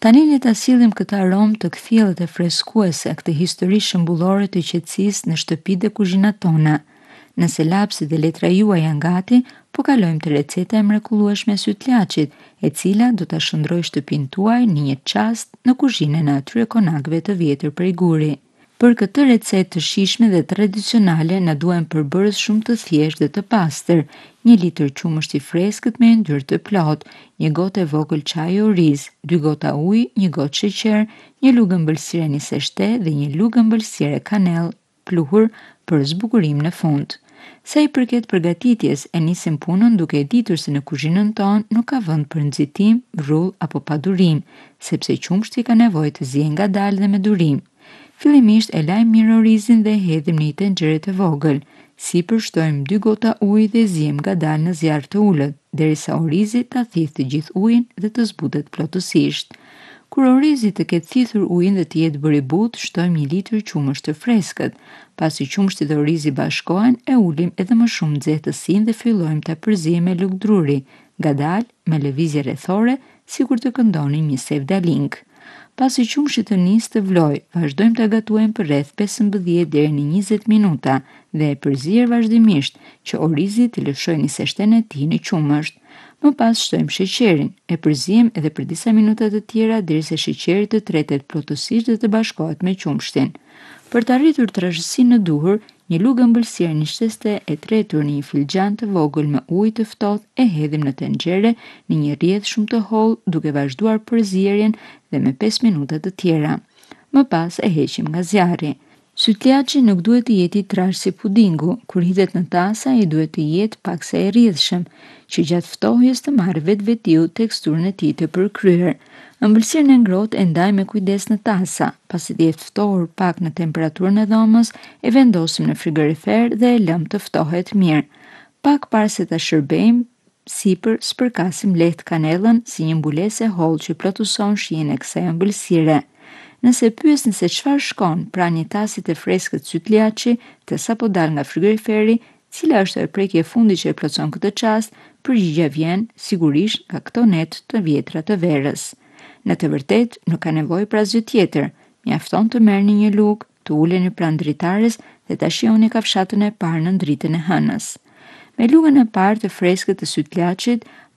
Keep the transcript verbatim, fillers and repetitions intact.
Tani le ta sillim këtë aromë të kthjellët e freskuese, këtë histori shëmbullore të qetësisë në shtëpitë dhe kuzhinat tona. Nëse lapsit dhe letra juaj janë gati, po kalojmë te receta e mrekullueshme e sytllaçit, e cila do ta shndrojë shtëpinë tuaj në një çast në kuzhinën e atyre konakëve të vjetër prej guri. Për këtë recetë të shijshme dhe tradicionale na duhen përbërës shumë të thjeshtë dhe të pastër: një litër qumësht i freskët me yndyrë të plotë, një gotë e vogël çaji oriz, dy gota ujë, një gotë sheqer, një lugë ëmbëlsire niseshte dhe një lugë ëmbëlsire kanellë pluhur për zbukurim në fund. Sa i përket përgatitjes, e nisim punën duke e ditur se në kuzhinën tonë nuk ka vend për nxitim, rrull apo padurim, sepse qumshti ka nevojë të ziejë ngadalë dhe me durim. Fillimisht e lajmë mirë orizin dhe e hedhim në një tenxhere të vogël. Sipër shtojmë dy gota ujë dhe ziejmë ngadalë në zjarr të ulët, derisa orizi ta thithë të gjithë ujin dhe të zbutet plotësisht. Kur orizi të ketë thithur ujin dhe të jetë bërë i butë, shtojmë një litër qumësht të freskët. Pasi qumshti dhe orizi bashkohen, e ulim edhe më shumë nxehtësinë dhe fillojmë ta përzijmë me lugdruri, ngadalë, me lëvizje rrethore, sikur të këndonim një sevdaling. Pasi qumshi të nisë të vlojë, vazhdojmë ta gatuajmë për rreth pesëmbëdhjetë deri në njëzet minuta dhe e përzier vazhdimisht që orizi të lëshojë niseshten e tij në qumësht. Më pas shtojmë sheqerin, e përziejmë edhe për disa minuta të tjera derisa sheqeri të tretet plotësisht dhe të bashkohet me qumshtin. Për të arritur trashësinë e duhur, një lugë ëmbëlsire niseshte e tretur në një filxhan të vogël me ujë të ftohtë e hedhim në tenxhere në një rrjedhë shumë të hollë, duke vazhduar përzierjen dhe me pesë minuta të tjera. Më pas e heqim nga zjarri. Sytllaçi nuk duhet të jetë i trashë si pudingu. Kur hidhet në tasa, ai duhet të jetë paksa i rrjedhshëm, që gjatë ftohjes të marrë vetvetiu teksturën e tij të përkryer. Ëmbëlsirën e ngrohtë e ndaj me kujdes në tasa. Pasi të jetë ftohur pak në temperaturën e dhomës, e vendosim në frigorifer dhe e lëm të ftohet mirë. Pak parë se ta shërbejmë sipër, spërkasim lehtë kanellën si një mbulesë e hollë që plotëson shijen e kësaj ëmbëlsire. Nëse pyesni se çfarë shkon pranë një tasi të freskët sytllaçi, të sapo dal nga frigoriferi, cila është e prekja e fundit që e plotson këtë çast, përgjigjja vjen sigurisht nga këto net të vjetra të verës. Në të vërtetë, nuk ka nevojë për asgjë tjetër. Mjafton të merrni një lugë, të uleni pranë dritares dhe ta shihoni kafshatën e parë në dritën e hënës. Me lugën e parë të freskët të sytllaçit,